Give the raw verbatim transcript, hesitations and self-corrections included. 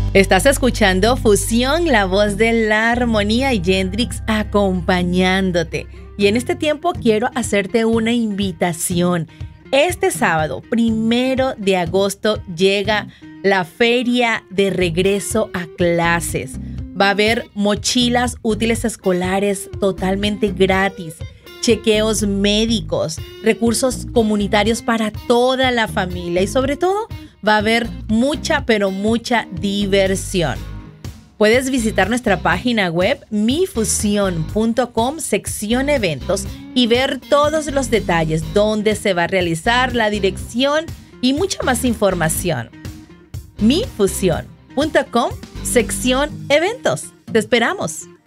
Estás escuchando Fusión, la voz de la armonía, y Yendrix acompañándote. Y en este tiempo quiero hacerte una invitación. Este sábado, primero de agosto, llega la feria de regreso a clases. Va a haber mochilas útiles escolares totalmente gratis, chequeos médicos, recursos comunitarios para toda la familia y sobre todo va a haber mucha, pero mucha diversión. Puedes visitar nuestra página web mi fusión punto com, sección eventos, y ver todos los detalles, dónde se va a realizar, la dirección y mucha más información. mi fusión punto com, sección eventos. Te esperamos.